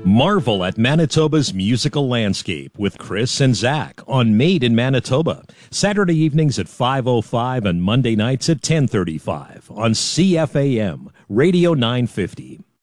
Marvel at Manitoba's musical landscape with Chris and Zach on Made in Manitoba. Saturday evenings at 5:05 and Monday nights at 10:35 on CFAM Radio 950.